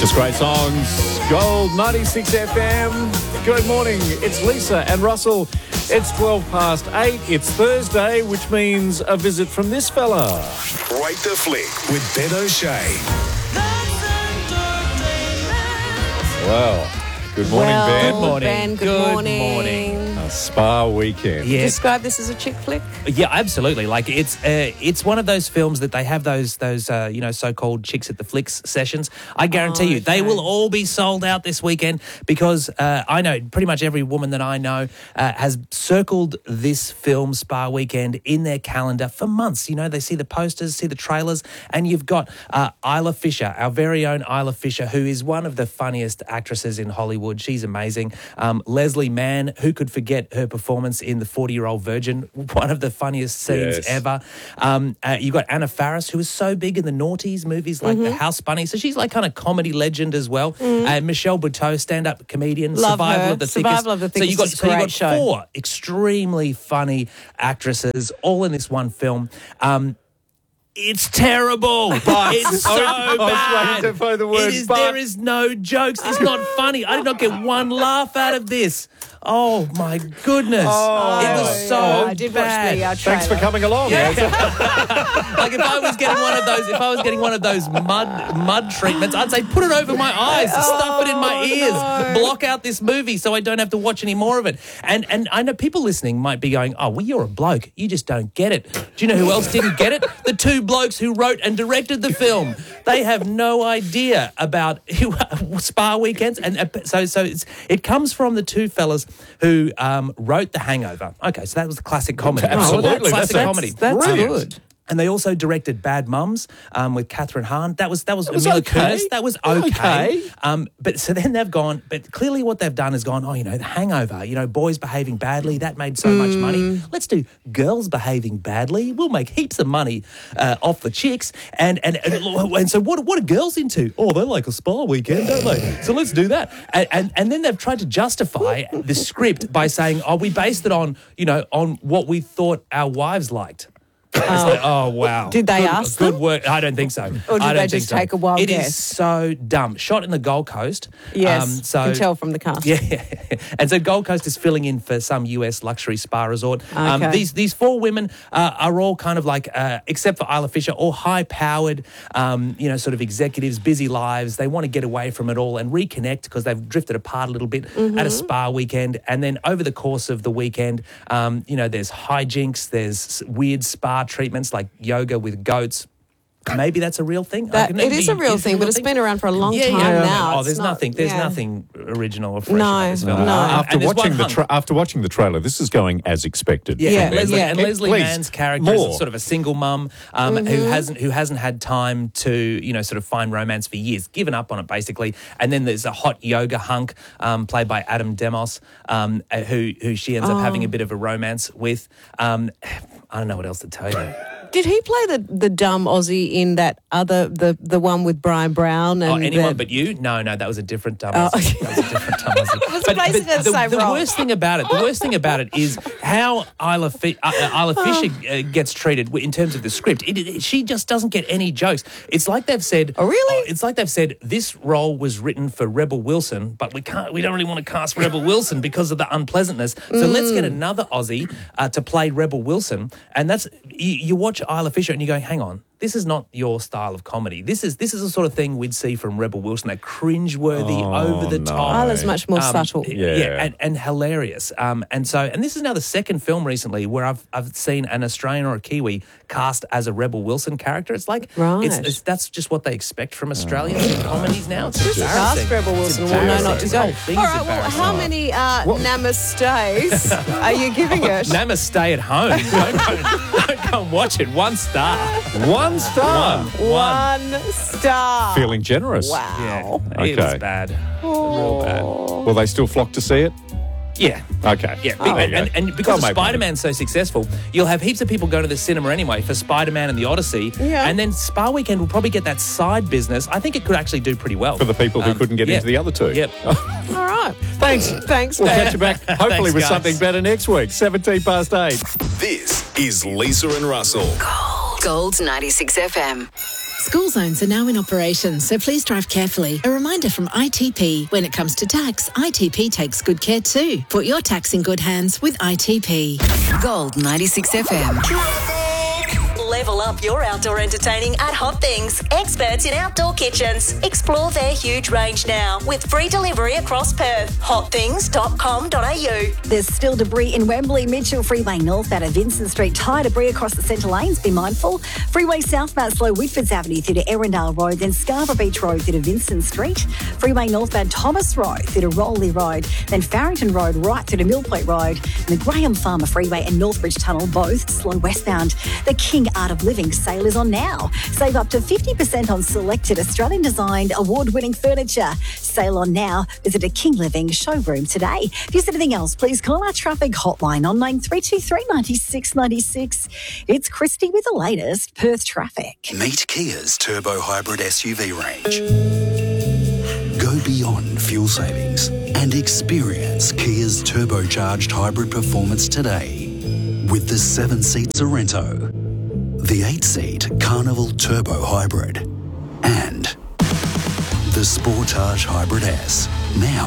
Just great songs. Gold 96 FM. Good morning. It's Lisa and Russell. It's 8:12. It's Thursday, which means a visit from this fella. Right the Flick with Ben O'Shea. Well, good morning, Ben. Good morning. Good morning. A spa weekend. Yeah. Describe this as a chick flick. Yeah, absolutely. Like it's one of those films that they have those so-called chicks at the flicks sessions. I guarantee you, they will all be sold out this weekend because I know pretty much every woman that I know has circled this film Spa Weekend in their calendar for months. You know, they see the posters, see the trailers, and you've got Isla Fisher, our very own Isla Fisher, who is one of the funniest actresses in Hollywood. She's amazing. Leslie Mann, who could forget her performance in The 40-Year-Old Virgin, one of the funniest scenes ever. You've got Anna Faris, who is so big in the noughties movies like The House Bunny. So she's like kind of comedy legend as well. Michelle Buteau, stand-up comedian. Love Survival her. of the Survival Thickest. of the Thickest is a you've great got show. 4 extremely funny actresses all in this one film. It's terrible. It's so I was bad. waiting to find the word but. There is no jokes. It's not funny. I did not get one laugh out of this. Oh my goodness! It was so I did watch bad. the trailer. Thanks for coming along. Like if I was getting one of those mud treatments, I'd say put it over my eyes, stuff it in my ears, block out this movie so I don't have to watch any more of it. And I know people listening might be going, "Oh, well, you're a bloke. You just don't get it." Do you know who else didn't get it? The 2 blokes who wrote and directed the film. They have no idea about spa weekends, and so it comes from the 2 fellas who wrote The Hangover. Okay, so that was a classic comedy. Absolutely. Classic comedy. That's good. And they also directed Bad Mums with Catherine Hahn. That was was Mila okay. Kunis. That was okay. But so then they've gone. But clearly, what they've done is gone. Oh, The Hangover. Boys behaving badly. That made so much money. Let's do girls behaving badly. We'll make heaps of money off the chicks. And so what are girls into? Oh, they like a spa weekend, don't they? So let's do that. And then they've tried to justify the script by saying, oh, we based it on on what we thought our wives liked. It's like, oh, wow. Did they ask Good them? work. I don't think so. Or did I don't they think just so. take a wild It guess? is so dumb. Shot in the Gold Coast. Yes, So you can tell from the cast. Yeah. And so Gold Coast is filling in for some US luxury spa resort. Okay. These 4 women are all kind of like, except for Isla Fisher, all high-powered, sort of executives, busy lives. They want to get away from it all and reconnect because they've drifted apart a little bit at a spa weekend. And then over the course of the weekend, there's hijinks, there's weird spa treatments like yoga with goats. Maybe that's a real thing. It is a real thing, but it's been around for a long time now. Oh, It's there's not- nothing original or fresh No, about this film. no. After watching the trailer, this is going as expected. Yeah, from Leslie, Ben. and Leslie At least Mann's character more. is sort of a single mum who hasn't had time to sort of find romance for years, given up on it basically. And then there's a hot yoga hunk played by Adam Demos who she ends up having a bit of a romance with. I don't know what else to tell you. Did he play the dumb Aussie in that other the one with Brian Brown? And Anyone but you? No, that was a different dumb Oh. Aussie. That was a different dumb Aussie. was basically the same role. worst thing about it is how Isla Fisher gets treated in terms of the script. She just doesn't get any jokes. It's like they've said. Oh, really? It's like they've said this role was written for Rebel Wilson, but we don't really want to cast Rebel Wilson because of the unpleasantness. So let's get another Aussie to play Rebel Wilson, and that's you watch Isla Fisher and you're going, hang on. This is not your style of comedy. This is the sort of thing we'd see from Rebel Wilson, that cringe-worthy, over-the-top. Isla's much more subtle. And hilarious. And this is now the second film recently where I've seen an Australian or a Kiwi cast as a Rebel Wilson character. It's like that's just what they expect from Australians in comedies now. It's embarrassing. Cast Rebel Wilson. It's We'll know not to embarrassing. go. This whole thing All is right, well, embarrassing. how many namaste are you giving it? Namaste at home. Don't go and watch it. 1 star. 1 star. 1 star. Feeling generous. Wow. Yeah, it was Okay. bad. Real bad. Will they still flock to see it? Yeah. Okay. Yeah, There you go. and because They'll make Spider-Man's so successful, you'll have heaps of people go to the cinema anyway for Spider-Man and the Odyssey. Yeah. And then Spa Weekend will probably get that side business. I think it could actually do pretty well. For the people who couldn't get into the other 2. Yep. All right. Thanks, We'll Ben. catch you back, hopefully Thanks, with guys. something better next week. 8:17. This is Lisa and Russell. Gold 96 FM. School zones are now in operation, so please drive carefully. A reminder from ITP, when it comes to tax, ITP takes good care too. Put your tax in good hands with ITP. Gold 96 FM. Level up your outdoor entertaining at Hot Things. Experts in outdoor kitchens. Explore their huge range now with free delivery across Perth. Hotthings.com.au. There's still debris in Wembley. Mitchell Freeway northbound at Vincent Street. Tyre debris across the centre lanes. Be mindful. Freeway southbound slow Whitfords Avenue through to Erindale Road. Then Scarborough Beach Road through to Vincent Street. Freeway northbound Thomas Road through to Rowley Road. Then Farrington Road right through to Millpoint Road. And the Graham Farmer Freeway and Northbridge Tunnel both slow westbound. The King Art of Living sale is on now. Save up to 50% on selected Australian-designed, award-winning furniture. Sale on now. Visit a King Living showroom today. If there's anything else, please call our traffic hotline on 9323 96 96. It's Christy with the latest Perth traffic. Meet Kia's Turbo Hybrid SUV range. Go beyond fuel savings and experience Kia's turbocharged hybrid performance today with the 7-seat Sorrento, the 8-seat Carnival Turbo Hybrid, and the Sportage Hybrid S. Now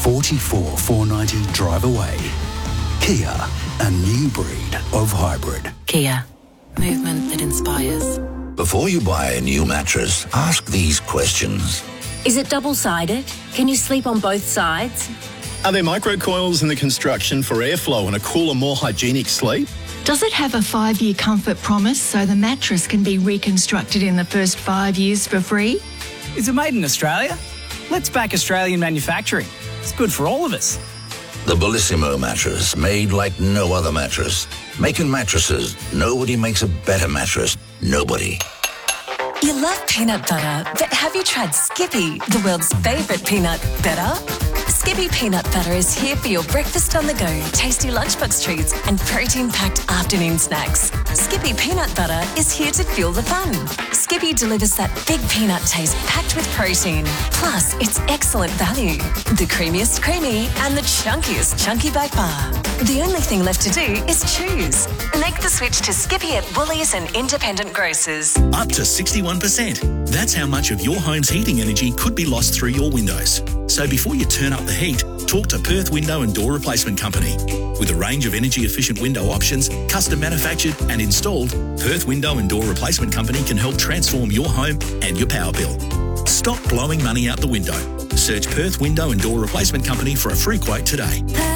44,490 drive away. Kia, a new breed of hybrid. Kia, movement that inspires. Before you buy a new mattress, ask these questions. Is it double-sided? Can you sleep on both sides? Are there microcoils in the construction for airflow and a cooler, more hygienic sleep? Does it have a 5-year comfort promise so the mattress can be reconstructed in the first 5 years for free? Is it made in Australia? Let's back Australian manufacturing. It's good for all of us. The Bellissimo mattress, made like no other mattress. Making mattresses, nobody makes a better mattress. Nobody. You love peanut butter, but have you tried Skippy, the world's favourite peanut butter? Skippy peanut butter is here for your breakfast on the go, tasty lunchbox treats and protein-packed afternoon snacks. Skippy peanut butter is here to fuel the fun. Skippy delivers that big peanut taste packed with protein. Plus, it's excellent value. The creamiest creamy and the chunkiest chunky by far. The only thing left to do is choose. Make the switch to Skippy at Woolies and independent grocers. Up to 61%. That's how much of your home's heating energy could be lost through your windows. So before you turn up the heat, talk to Perth Window and Door Replacement Company. With a range of energy-efficient window options, custom manufactured and installed, Perth Window and Door Replacement Company can help transform your home and your power bill. Stop blowing money out the window. Search Perth Window and Door Replacement Company for a free quote today.